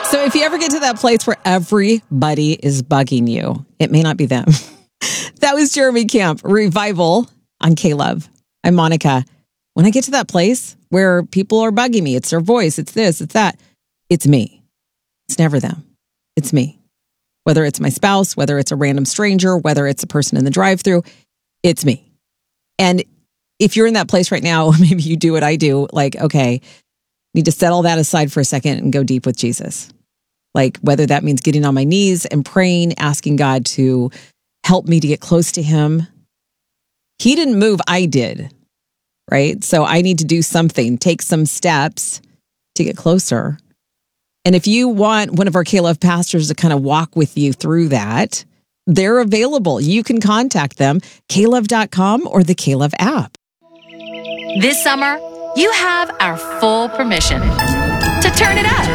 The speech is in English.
So if you ever get to that place where everybody is bugging you, it may not be them. That was Jeremy Camp, Revival on K-Love. I'm Monica. When I get to that place where people are bugging me, it's their voice, it's this, it's that, it's me. It's never them. It's me. Whether it's my spouse, whether it's a random stranger, whether it's a person in the drive-thru, it's me. And if you're in that place right now, maybe you do what I do, like, okay, need to set all that aside for a second and go deep with Jesus. Like whether that means getting on my knees and praying, asking God to help me to get close to him. He didn't move, I did, right? So I need to do something, take some steps to get closer. And if you want one of our K-Love pastors to kind of walk with you through that, they're available. You can contact them, klove.com or the K-Love app. This summer, you have our full permission to turn it up.